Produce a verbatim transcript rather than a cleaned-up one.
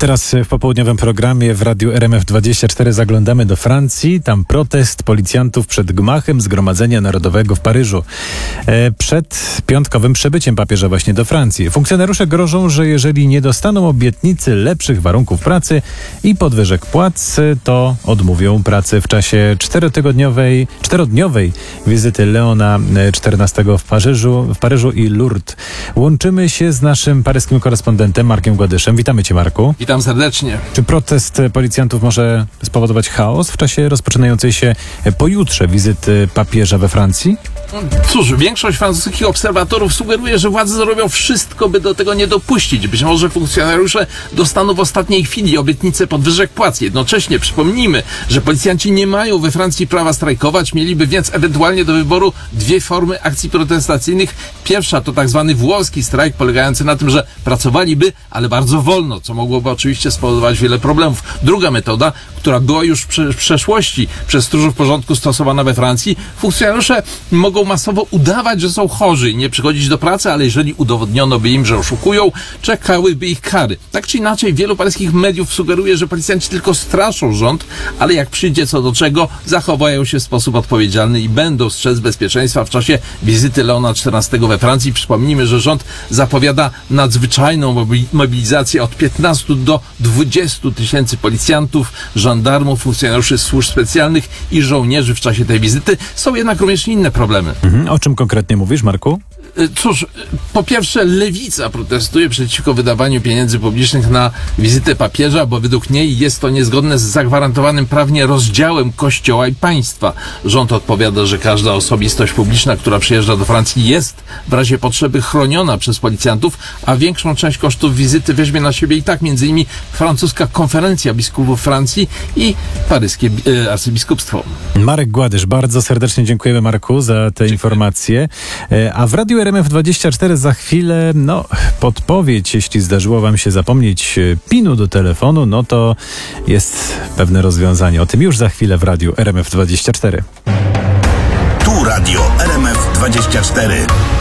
teraz w popołudniowym programie w Radiu R M F dwadzieścia cztery zaglądamy do Francji. Tam protest policjantów przed gmachem Zgromadzenia Narodowego w Paryżu. E, przed piątkowym przybyciem papieża właśnie do Francji. Funkcjonariusze grożą, że jeżeli nie dostaną obietnicy lepszych warunków pracy i podwyżek płac, to odmówią pracy w czasie czterotygodniowej, czterodniowej wizyty Leona czternastego w Paryżu, w Paryżu i Lourdes. Łączymy się z naszym paryskim korespondentem Markiem Gładyszem. Witamy Cię, Marku. Witam serdecznie. Czy protest policjantów może spowodować chaos w czasie rozpoczynającej się pojutrze wizyty papieża we Francji? Cóż, większość francuskich obserwatorów sugeruje, że władze zrobią wszystko, by do tego nie dopuścić. Być może funkcjonariusze dostaną w ostatniej chwili obietnicę podwyżek płac. Jednocześnie przypomnijmy, że policjanci nie mają we Francji prawa strajkować, mieliby więc ewentualnie do wyboru dwie formy akcji protestacyjnych. Pierwsza to tak zwany włoski strajk, polegający na tym, że pracowaliby, ale bardzo wolno, co mogłoby oczywiście spowodować wiele problemów. Druga metoda, która była już w przeszłości przez stróżów porządku stosowana we Francji, funkcjonariusze mogą masowo udawać, że są chorzy i nie przychodzić do pracy, ale jeżeli udowodniono by im, że oszukują, czekałyby ich kary. Tak czy inaczej, wielu paryskich mediów sugeruje, że policjanci tylko straszą rząd, ale jak przyjdzie co do czego, zachowają się w sposób odpowiedzialny i będą strzec bezpieczeństwa w czasie wizyty Leona czternastego we Francji. Przypomnijmy, że rząd zapowiada nadzwyczajną mobilizację od piętnastu do dwudziestu tysięcy policjantów, żandarmów, funkcjonariuszy służb specjalnych i żołnierzy w czasie tej wizyty. Są jednak również inne problemy. Mhm. O czym konkretnie mówisz, Marku? Cóż, po pierwsze, lewica protestuje przeciwko wydawaniu pieniędzy publicznych na wizytę papieża, bo według niej jest to niezgodne z zagwarantowanym prawnie rozdziałem Kościoła i państwa. Rząd odpowiada, że każda osobistość publiczna, która przyjeżdża do Francji, jest w razie potrzeby chroniona przez policjantów, a większą część kosztów wizyty weźmie na siebie i tak między innymi francuska konferencja biskupów Francji i paryskie e, arcybiskupstwo. Marek Gładysz, bardzo serdecznie dziękujemy, Marku, za te Dziękuję. informacje. A w Radiu R M F dwadzieścia cztery za chwilę, no, podpowiedź, jeśli zdarzyło wam się zapomnieć pinu do telefonu, no to jest pewne rozwiązanie. O tym już za chwilę w Radiu R M F dwadzieścia cztery. Tu Radio R M F dwadzieścia cztery.